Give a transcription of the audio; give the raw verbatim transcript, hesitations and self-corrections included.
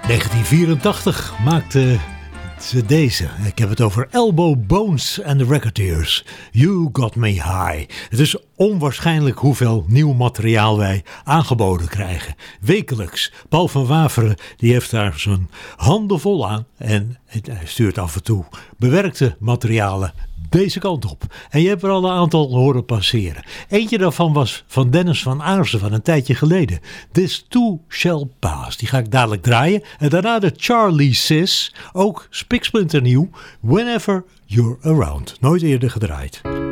negentien vierentachtig maakte ze deze. Ik heb het over Elbow Bones and the Racketeers. You Got Me High. Het is onwaarschijnlijk hoeveel nieuw materiaal wij aangeboden krijgen. Wekelijks. Paul van Waveren die heeft daar zijn handen vol aan. En hij stuurt af en toe bewerkte materialen deze kant op. En je hebt er al een aantal horen passeren. Eentje daarvan was van Dennis van Aarsen van een tijdje geleden. This Too Shall Pass. Die ga ik dadelijk draaien. En daarna de Charlie Sis. Ook spiksplinternieuw. Whenever You're Around. Nooit eerder gedraaid.